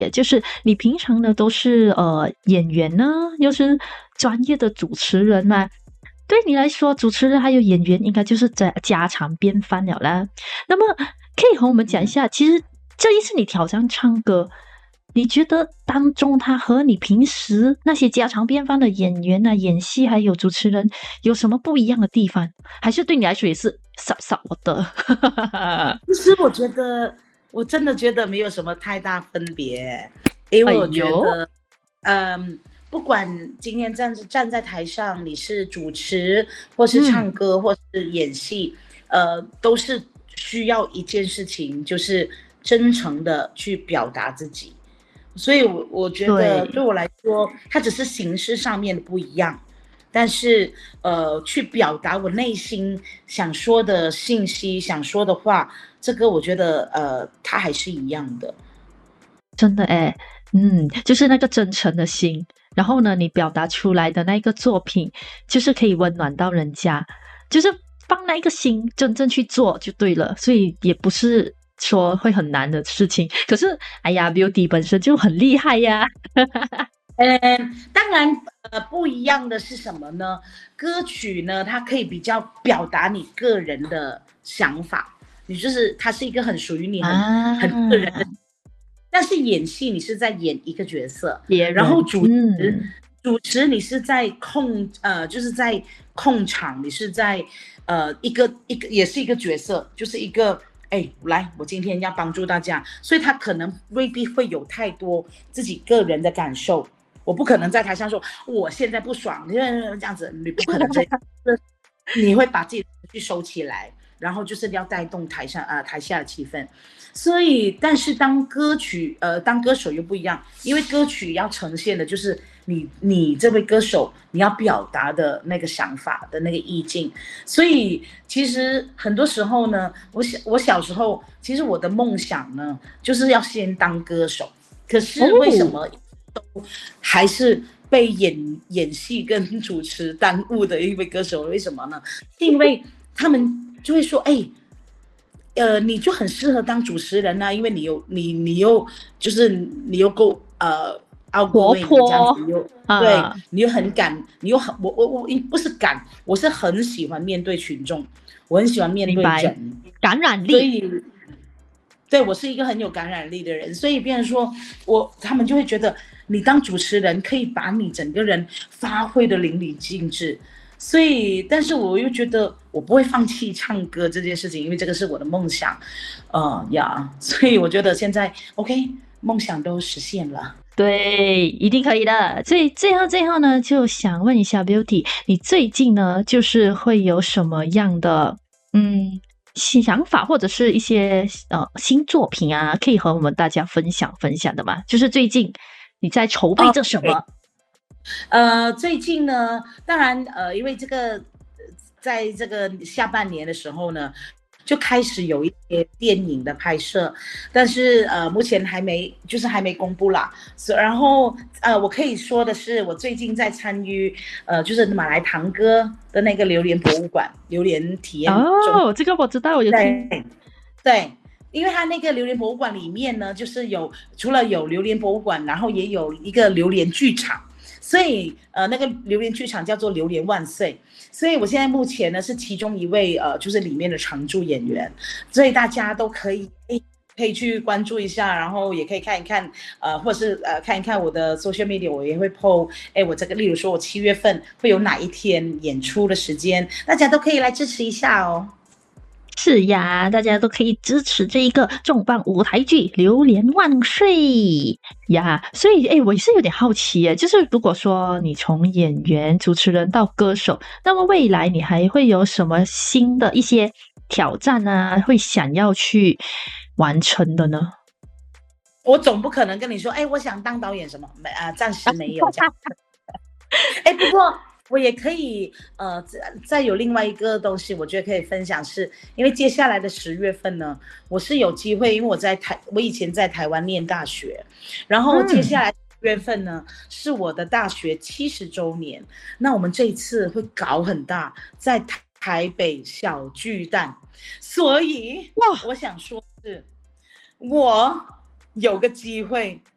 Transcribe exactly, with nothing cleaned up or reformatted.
就是你平常呢都是呃演员呢，又是专业的主持人嘛，对你来说，主持人还有演员应该就是家家常便饭了啦。那么可以和我们讲一下，其实这一次你挑战唱歌，你觉得当中他和你平时那些家常便饭的演员啊、演戏还有主持人有什么不一样的地方？还是对你来说也是傻傻我的？ 其实我觉得，我真的觉得没有什么太大分别，因哎为我觉呦， 得，嗯，不管今天站站在台上，你是主持，或是唱嗯， 歌，或是演戏，呃，都是需要一件事情，就是真诚的去表达自己。所以我，我觉得对对。 我来说，它只是形式上面的不一样，但是呃，去表达我内心想说的信息、想说的话，这个我觉得呃，它还是一样的。 真的诶，嗯，就是那个真诚的心，然后呢，你表达出来的那个作品，就是可以温暖到人家，就是放那一个心，真正去做就对了，所以也不是说会很难的事情。可是，哎呀，Beauty 本身就很厉害呀。 嗯，当然，呃，不一样的是什么呢？歌曲呢，它可以比较表达你个人的想法，你就是它是一个很属于你很很个人的。 啊， 但是演戏你是在演一个角色， 别人， 然后主持嗯， 主持你是在控呃就是在控场，你是在呃一个一个也是一个角色，就是一个哎来我今天要帮助大家，所以他可能未必会有太多自己个人的感受。我不可能在台上说我现在不爽，这样子你不可能这样，你会把自己的情绪收起来，然后就是要带动台上呃台下的气氛。所以，但是当歌曲呃当歌手又不一样，因为歌曲要呈现的就是你你这位歌手你要表达的那个想法的那个意境。所以其实很多时候呢，我小我小时候其实我的梦想呢就是要先当歌手，可是为什哦， 么还是被演演戏跟主持耽误的一位歌手？为什么呢？是因为他们就会说，哎，呃，你就很适合当主持人呐、啊，因为你有你你又就是你又够呃活 outgoing 这样子， 泼你又对啊， 你又很敢，你又很我我我不是敢，我是很喜欢面对群众，我很喜欢面对明白， 人， 感染力， 所以对我是一个很有感染力的人，所以变成说我他们就会觉得你当主持人可以把你整个人发挥的淋漓尽致，所以但是我又觉得我不会放弃唱歌这件事情，因为这个是我的梦想，呃呀，所以我觉得现在 OK，梦想都实现了。 对，一定可以的。所以最后最后呢，就想问一下 Beauty，你最近呢，就是会有什么样的嗯想法，或者是一些呃新作品啊，可以和我们大家分享分享的吗？就是最近你在筹备哦， 着什么？ 呃，最近呢，当然，呃，因为这个，呃在这个下半年的时候呢，就开始有一些电影的拍摄，但是呃，目前还没，就是还没公布啦。所然后呃，我可以说的是，我最近在参与，呃，就是马来堂哥的那个榴莲博物馆榴莲体验中， 哦，这个我知道，我有听。 对对。因为它那个榴莲博物馆里面呢，就是有除了有榴莲博物馆，然后也有一个榴莲剧场，所以呃，那个榴莲剧场叫做榴莲万岁。所以我现在目前呢是其中一位呃，就是里面的常驻演员，所以大家都可以可以去关注一下，然后也可以看一看，呃，或者是呃看一看我的 social media，我也会 po，哎，我这个例如说我七月份会有哪一天演出的时间，大家都可以来支持一下哦。 是呀，大家都可以支持这一个重磅舞台剧《榴莲万岁》呀。所以，诶，我也是有点好奇耶，就是如果说你从演员、主持人到歌手，那么未来你还会有什么新的一些挑战啊，会想要去完成的呢？ 我总不可能跟你说，哎，我想当导演什么，没啊，暂时没有这样。哎，不过我也可以，呃，再有另外一个东西，我觉得可以分享是，因为接下来的十月份呢，我是有机会，因为我在台，我以前在台湾念大学，然后接下嗯， 来十月份呢是我的大学七十周年，那我们这一次会搞很大，在台北小巨蛋，所以哇， 我想说是，我有个机会